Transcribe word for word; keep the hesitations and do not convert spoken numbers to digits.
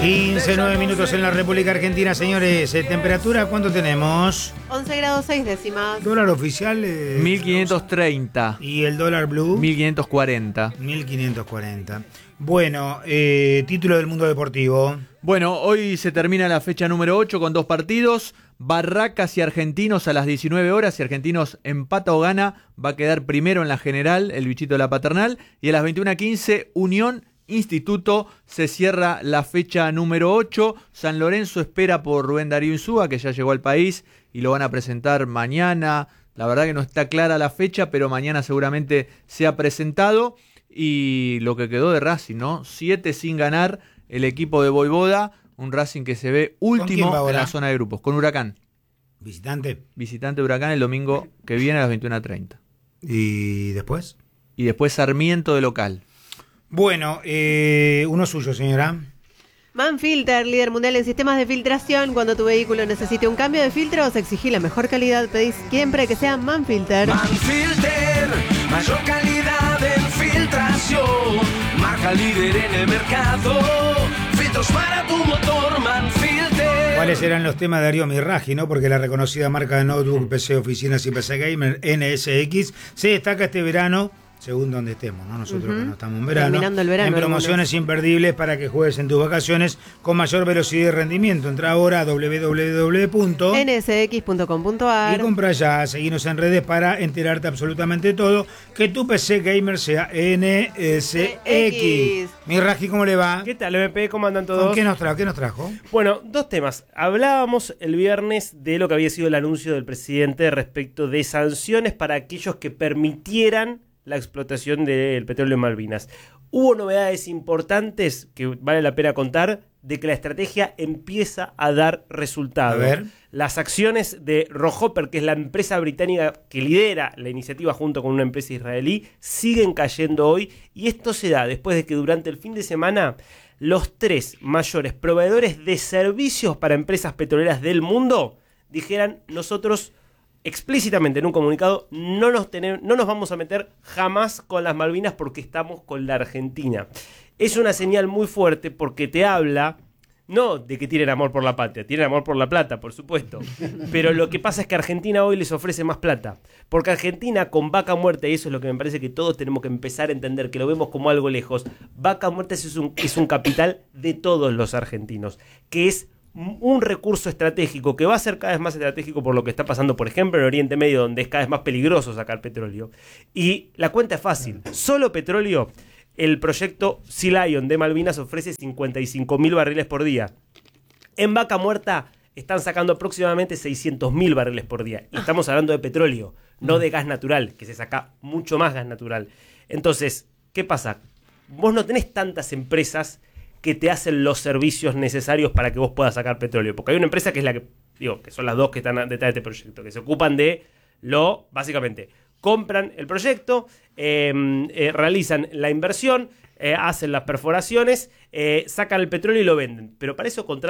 quince, nueve minutos en la República Argentina, señores. Eh, ¿Temperatura cuánto tenemos? once grados seis décimas. Dólar oficial. Eh, mil quinientos treinta. ¿Y el dólar blue? mil quinientos cuarenta. mil quinientos cuarenta. Bueno, eh, título del mundo deportivo. Bueno, hoy se termina la fecha número ocho con dos partidos. Barracas y Argentinos a las diecinueve horas. Si Argentinos empata o gana, va a quedar primero en la general, el bichito de la paternal. Y a las veintiuna quince, Unión Instituto, se cierra la fecha número ocho. San Lorenzo espera por Rubén Darío Insúa, que ya llegó al país y lo van a presentar mañana. La verdad que no está clara la fecha, pero mañana seguramente sea presentado. Y lo que quedó de Racing, ¿no? Siete sin ganar el equipo de Voivoda. Un Racing que se ve último en la zona de grupos. Con Huracán. ¿Visitante? Visitante Huracán el domingo que viene a las veintiuna treinta. ¿Y después? Y después Sarmiento de local. Bueno, eh, uno suyo, señora. Manfilter, líder mundial en sistemas de filtración. Cuando tu vehículo necesite un cambio de filtros, exigí la mejor calidad. Pedís siempre que sea Manfilter. Manfilter, mayor calidad en filtración. Marca líder en el mercado. Filtros para tu motor, Manfilter. ¿Cuáles eran los temas de Darío Mirraji, no? Porque la reconocida marca de notebook, P C, oficinas y P C Gamer, N S X, se destaca este verano, según donde estemos, ¿no? Nosotros uh-huh. que no estamos en verano, Terminando el verano, en promociones hermanos. Imperdibles para que juegues en tus vacaciones con mayor velocidad y rendimiento. Entra ahora a doble u doble u doble u punto ene ese equis punto com punto a r y compra ya. Seguinos en redes para enterarte absolutamente todo. Que tu P C Gamer sea N S X. Mirraji, ¿cómo le va? ¿Qué tal, M P? ¿Cómo andan todos? ¿Qué nos trajo? ¿Qué nos trajo? Bueno, dos temas. Hablábamos el viernes de lo que había sido el anuncio del presidente respecto de sanciones para aquellos que permitieran la explotación del petróleo en Malvinas. Hubo novedades importantes que vale la pena contar de que la estrategia empieza a dar resultados. A ver. Las acciones de Rohopper, que es la empresa británica que lidera la iniciativa junto con una empresa israelí, siguen cayendo hoy, y esto se da después de que durante el fin de semana los tres mayores proveedores de servicios para empresas petroleras del mundo dijeran: nosotros explícitamente en un comunicado no nos, tenemos, no nos vamos a meter jamás con las Malvinas porque estamos con la Argentina. Es una señal muy fuerte porque te habla no de que tienen amor por la patria, tienen amor por la plata, por supuesto, pero lo que pasa es que Argentina hoy les ofrece más plata, porque Argentina con Vaca Muerta, y eso es lo que me parece que todos tenemos que empezar a entender, que lo vemos como algo lejos, Vaca Muerta es un, es un capital de todos los argentinos, que es un recurso estratégico que va a ser cada vez más estratégico por lo que está pasando, por ejemplo, en Oriente Medio, donde es cada vez más peligroso sacar petróleo. Y la cuenta es fácil. Solo petróleo, el proyecto Sea Lion de Malvinas ofrece cincuenta y cinco mil barriles por día. En Vaca Muerta están sacando aproximadamente seiscientos mil barriles por día. Y estamos hablando de petróleo, no de gas natural, que se saca mucho más gas natural. Entonces, ¿qué pasa? Vos no tenés tantas empresas que te hacen los servicios necesarios para que vos puedas sacar petróleo. Porque hay una empresa que es la que, digo, que son las dos que están detrás de este proyecto, que se ocupan de lo, básicamente, compran el proyecto, eh, eh, realizan la inversión, eh, hacen las perforaciones, eh, sacan el petróleo y lo venden. Pero para eso contratan